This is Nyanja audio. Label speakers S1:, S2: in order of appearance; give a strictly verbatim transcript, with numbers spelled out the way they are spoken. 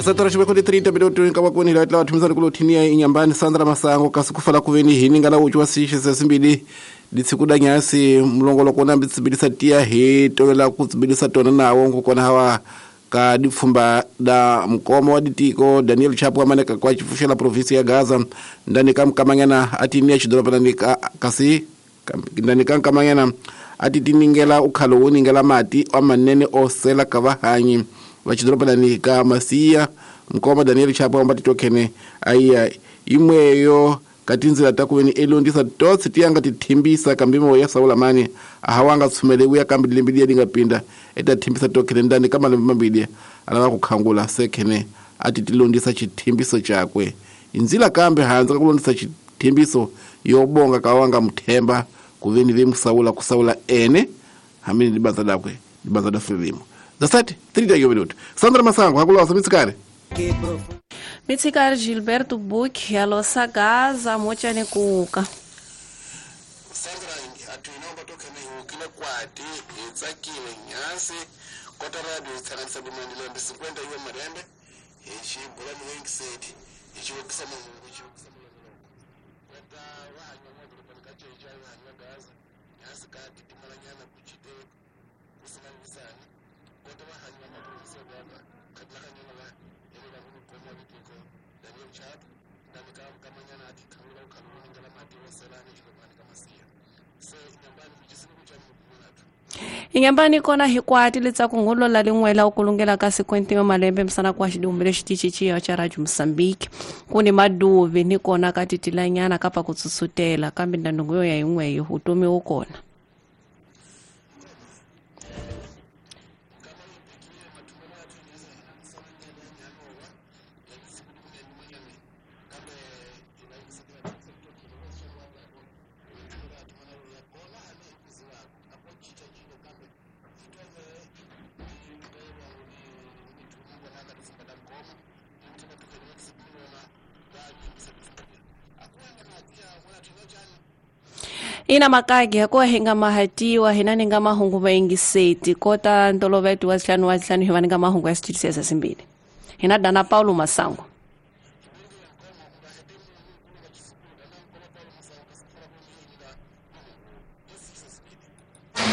S1: Satora chibeko trinta minutos kama kuni la la tumizana kulo tinia inyambani Sandra Masango kasukufala kuveni hini ngala uchwa sishe sesimbili ditsikuda nyasi mlongolo kona mbitsibidisa tia he tola kutsibidisa tona nawo ngokona hawa ka difumba da mkomo wa ditiko Daniel Chapo amaneka kwa chifushela provinsi ya Gaza ndani kam kamangena atinia chidoropa ndani kasi ndani kam kamangena atitiningela ukhalo woningela mati amanene osela kabahanyi vachidoropa ndani ka Masia mkomo Daniel Chapo ambati tokene aiya imweyo katinzira takuweni elondisa totsi tianga tithimbisa kambimo ya Saula mani ahawanga tsumele uya kambi limbidia dingapinda eta thimbisa tokene ndani kama limbidia alava kukhangula sekene ati tilondisa chithimbiso chakwe inzila kambe hanza kulondisa chithimbiso yobonga kawanga mthemba kuveni vemu Saula kusaula ene hamini libaza dakwe libaza da filimo zasati trinta minutos Sandra Masango hakula mitsikare
S2: Mitsikare Gilberto Buch yalo Sagaza mochane kuuka
S1: Sandra atuinaomba toka ni kila kwati itsakile nyasi kota radio tsananisa bimandilo ndisikwenda iyo marembe echi bulani wengi seti echi wakisama echi wakisama kota wanyo moto panikache echi wanyo Gaza nyasi kati timalanyana kuchite kusimama bisani kota wanyo maprovinsi ya Gaza kabla kanyana wa ele la bunu komo bitiko Daniel Chapo ndani kama kamanyana ati kangula ukanuni ngala mati wasalani chilopani kama sia se inyambani kujisini kuchani mkunatu
S2: Inyambani kona hikwati litsaku ngulo la lingwela ukulungela ka cinquenta malembe msana kwa shidumbele shitichichi ya charaju Msambiki kuni maduvi ni kona katitilanyana kapa kutsusutela kambi ndandunguyo ya ingweyo utumi ukona ina makagi yako henga mahatiwa hinanenga mahungu mengi seti kota ntolo vetu wa hlanu wa hlanu hivanenga mahungu ya sitisi ya simbili hina Dana Paulo Masango